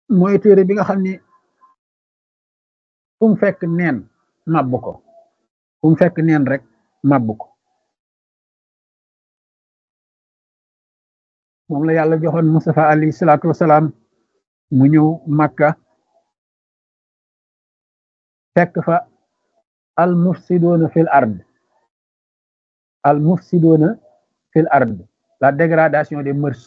mooy téere bi nga xam ni fu mu fekk neen màbb ko fu mu fekk neen rek màbb ko moom la yàlla joxoon Mustafa alayhi salaatu wasalaam mu ñëw Makka fekk fa al mufsidoona fil ard al mufsidoona fil ard la dégradation des mœurs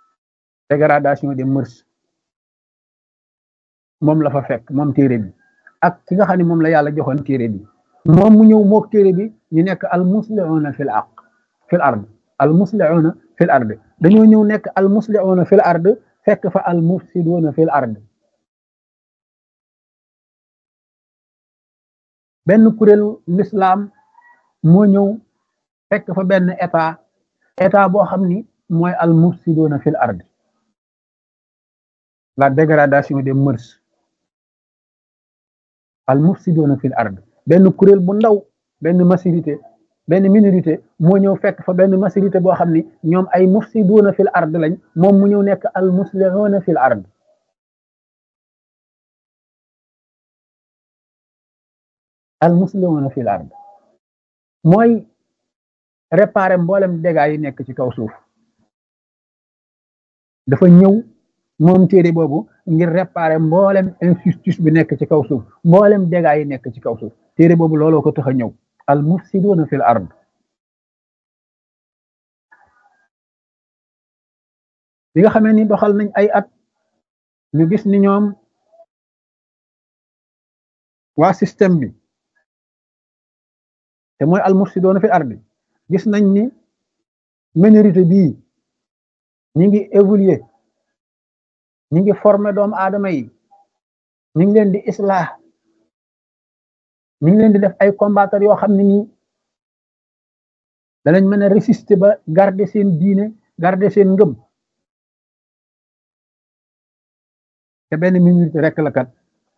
moom la fa fekk moom téere bi ak ki nga xam ne moom la yàlla joxoon téere bi moom mu ñëw mook téere bi ñu nekk al muslihuuna fil ard al muslihuuna fil ard dañoo ñëw nekk al muslihuuna fil ard fekk fa al mufsiduuna fil ard benn kuréelu l'islam moo ñëw fekk fa benn état boo xam ni mooy al mufsiduuna fil ard la dégradation des mœurs al mufsiduuna fil ard benn kuréel bu ndaw benn minorité moo ñëw fekk fa benn majorité boo xam ni ñoom ay mufsiduuna fil ard lañ moom mu ñëw nekk al muslihuuna fil ard al muslihuuna fil ard mooy réparer mboolem dégâts yi nekk ci kaw suuf dafa ñëw moom téere boobu ngir réparer mboolem injustice bi nekk ci kaw suuf mboolem dégâts yi nekk ci kaw suuf téere boobu looloo ko tax a ñëw al mufsiduuna fil ard bi nga xamee ni doxal nañ ay at ñu gis ni ñoom waa système bi te mooy al mufsiduuna fil ard gis nañ ni minorité bii ñi ngi évoluer ñi ngi former doomu aadama yi ñi ngi leen di islah ñi ngi leen di def ay combattre yoo xam ne nii danañ mën a résister ba garder seen diine garder seen ngëm te benn minorité rek la kat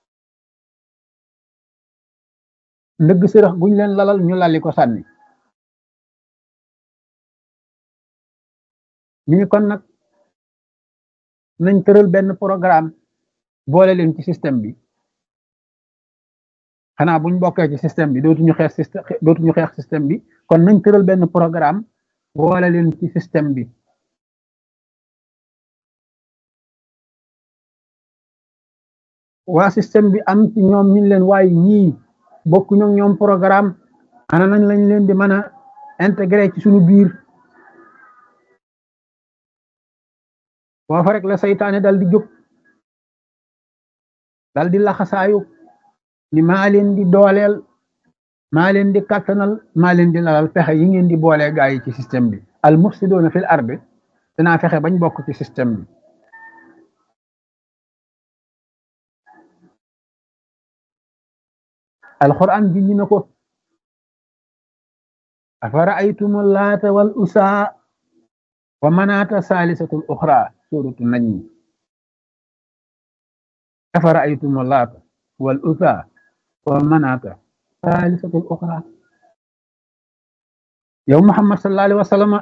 ndëgg sërëx guñ leen lalal ñu lalli ko sànni ñu ni kon nag nañ tëral benn programme boole leen ci système bi xanaa buñ bokkee ci système bi dootuñu xeex système bi kon nañ tëral benn programme boole leen ci système bi waa système bi am ci ñoom ñu leen waaye ñii bokkuñu ak ñoom programme ana nañ lañ leen di mën a intégrer ci suñu biir foofa rek la saytaane dal di jóg dal di laxasaayu ni maa leen di dooleel maa leen di kattanal maa leen di lalal fexe yi ngeen di boolee gaa yi ci système bi al mufsiduuna fil ard dinaa fexe bañ bokk ci système bi alquran bi ñu na ko afara aytum laata wal usaa wa manaata saalisatul uxra suratu najm afara aytum laata wal usaa wa manaata saalisatul uxra yow Muhammad sallallahu alayhi wa sallam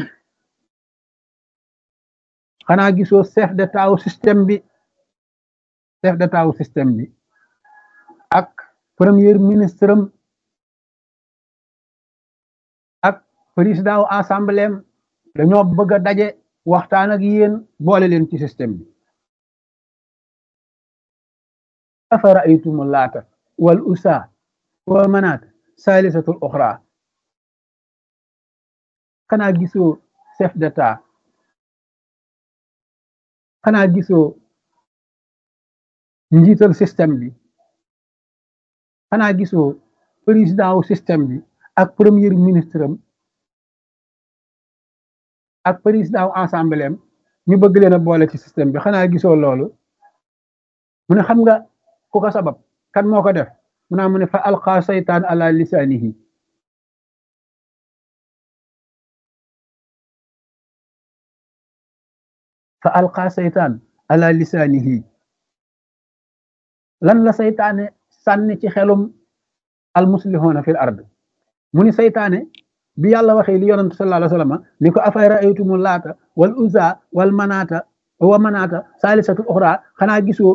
xanaa gisoo chef d'état wu système bi ak premier ministre am ak président wu assemblée dañoo bëgg a daje waxtaan ak yéen boole leen ci système bi afara aytum laata wal usaa wa manaata saalisatul uxra xanaa gisoo chef d'état xanaa gisoo njiital système bi xanaa gisoo président wu système bi ak premier ministre am ak président wu assemblée am ñu bëgg leen a boole ci système bi xanaa gisoo loolu mu ne xam nga ku ko sabab kan moo ko def mu naa mu ne fa alqa saytaan ala lisaanihi fa alqa saytaan ala lisaanihi lan la saytaane sànni ci xelum al muslihuuna fil ard mu ni saytaane bi yàlla waxee li yonent sallallahu alayhi wa sallam ni ko afay raaytumu laata wal uzza wal manaata wa manaata saalisatu uxra xanaa gisoo